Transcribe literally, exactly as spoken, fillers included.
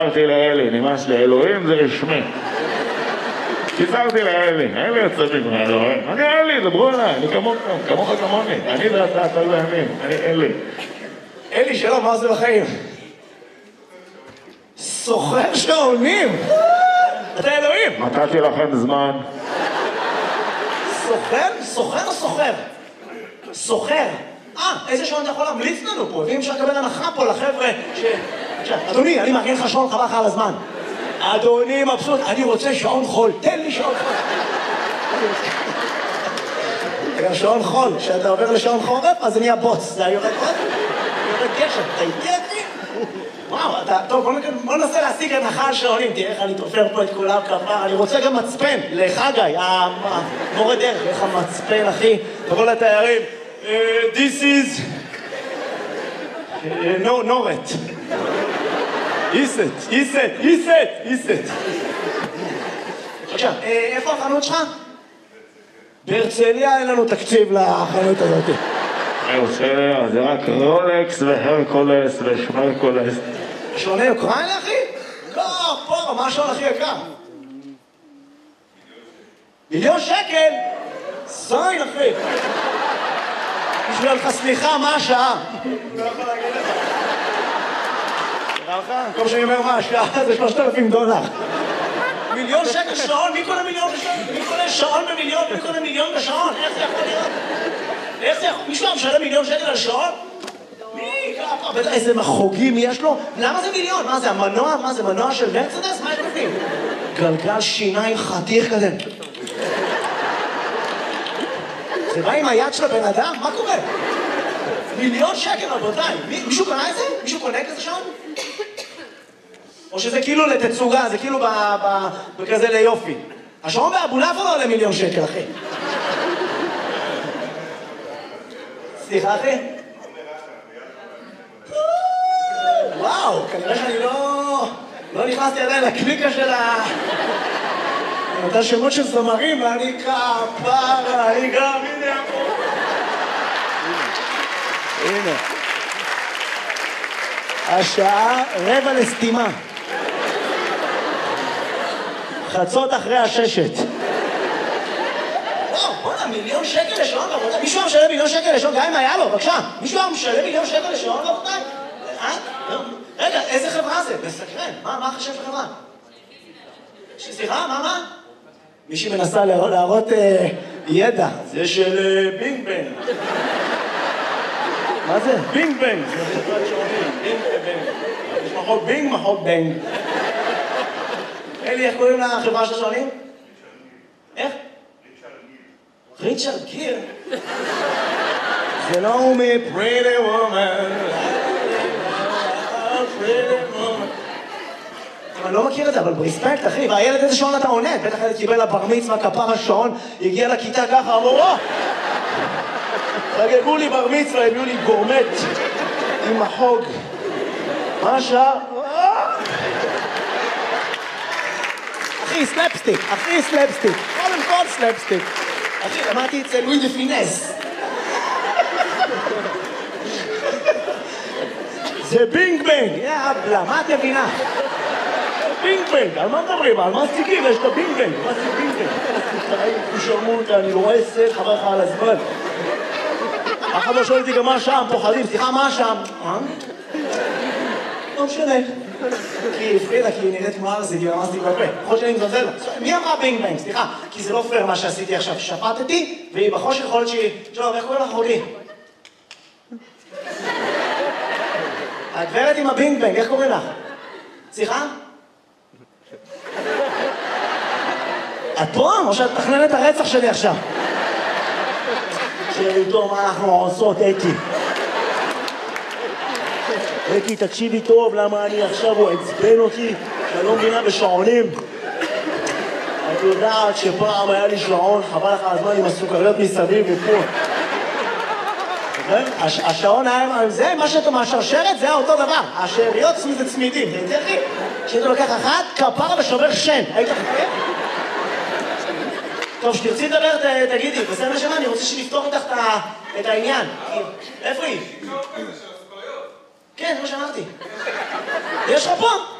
קיצרתי לאלי, נמאס לי, אלוהים זה רשמי. קיצרתי לאלי, אלי יוצא ממך, אלוהים. אני אלי, דברו אליי, אני כמוך, כמוך כמוני. אני ואתה, אתה ואני, אני אלי. אלי, שלום, מה זה בחיים? סוחר שעונים! אתה אלוהים! נתתי לכם זמן. סוחר? סוחר או סוחר? סוחר. אה, איזה שעון אתה יכול להמליץ לנו פה? ואם אפשר לקבל הנחה פה לחבר'ה ש... אדוני, אני מארגן לך שעון, חבל לך על הזמן. אדוני מבסוט, אני רוצה שעון חול, תן לי שעון חול. גם שעון חול, כשאתה עובר לשעון חורף, אז זה נהיה בוץ. זה יורד חורף, יורד גשם, אתה איתי אחי? וואו, אתה, טוב, בוא ננסה להשיג הנחה על שעונים, תראה איך אני תופר פה את כולם כפר, אני רוצה גם מצפן, לחגי, המורה דרך, איך המצפן, אחי, תבוא לתיירים, this is, no, נורת. איסט, איסט, איסט, איסט. עכשיו, איפה החנות שלך? בהרצליה אין לנו תקציב לחנות הזאת. בהרצליה זה רק רולקס והרקולס ושמרקולס. שעוני אוקראינה, אחי? לא, פה, מה השעון הכי יקר? מיליון שקל? זין, אחי. בשביל לך סליחה, מה השעה? לא יכול להגיד לך. נראה לך? כל שאני אומר מה השעה זה שלושת אלפים דולר. מיליון שקל שעון? מי קונה מיליון בשעון? מי קונה שעון במיליון? מי קונה מיליון בשעון? איך זה יכול להיות? איך זה יכול? מישהו משלם מיליון שקל על שעון? מי? בטח איזה מחוגים יש לו? למה זה מיליון? מה זה, המנוע? מה זה, מנוע של מרצדס? מה יש בפנים? גלגל שיניים חתיך כזה. זה בא עם היד של הבן אדם? מה קורה? מיליון שקל, רבותיי. מישהו קונה את זה? מישהו קונה כזה שעון? או שזה כאילו לתצוגה, זה כאילו בכזה ליופי. השעון באבולעפיה לא עולה מיליון שקל, אחי. סליחה, אחי? וואו, כנראה שאני לא... לא נכנסתי עדיין לקליקה של ה... אותה שמות של זמרים, ואני כפרה, אני גם, הנה פה. הנה. השעה רבע לסתימה. חצות אחרי הששת. וואו, בוא'נה, מיליון שקל לשעון, רבותיי. מישהו משלם מיליון שקל לשעון, גם אם היה לו, בבקשה. מישהו משלם מיליון שקל לשעון, רבותיי? רגע, איזה חברה זה? מסקרן. מה החשב של חברה? סליחה, מה, מה? מישהי מנסה להראות ידע. זה של בינג בנג. מה זה? בינג בנג. זה חברת שעונים. בינג בנג. יש מחוק בינג, מחוק בנג. אלי, איך קוראים לחברה של השעונים? איך? ריצ'רד גיר. זה לא הוא מפריטי וומן. אני לא מכיר את זה, אבל ברספקט, אחי, והילד איזה שעון אתה עונה? בטח הילד קיבל לבר מצווה, כפר השעון, הגיע לכיתה ככה, אמרו, או! חגגו לי בר מצווה, הביאו לי גורמט עם החוג. מה השעה? אחי, סלפסטיק, אחי, סלפסטיק. קודם כל סלפסטיק. אחי, למדתי אצל לואי דה פינס. זה בינג בנג, יאבלה, מה את מבינה? בינג בנג, על מה מדברים? על מה סיגים? יש את הבינג בנג. מה זה בינג בנג? תשלמו אותה, אני רואה סט, חבר לך על הזמן. אחד לא שואל אותי גם מה השעה, פוחדים, סליחה, מה השעה? אה? לא משנה. כי הפרידה, כי היא נראית כמו ארזי, כי ממש תתבפה. יכול שאני מזלזל לה. מי אמרה בינג בנג? סליחה, כי זה לא פייר מה שעשיתי עכשיו. שפטתי, והיא בחושך יכול להיות שהיא... שלום, איך קוראים לך אחותי? הגברת עם הבינג בנג, איך קוראים לך? סליחה? את פה? או שאת מתכננת את הרצח שלי עכשיו? שאלו מה אנחנו עושות, אקי. אקי, תקשיבי טוב, למה אני עכשיו הוא עצבן אותי, שאני לא מבינה בשעונים. את יודעת שפעם היה לי שעון, חבל לך הזמן עם הסוכריות מסביב ופה. השעון היה, זה מה שאתה מהשרשרת, זה היה אותו דבר. השאריות זה צמידים, זה אחי. כשאתה לוקח אחת, כפרה ושובר שן. היית חכה? טוב, שתרצי לדבר, תגידי, בסדר שמה, אני רוצה שנפתור איתך את העניין. איפה היא? כן, זה מה שאמרתי. יש לך פה?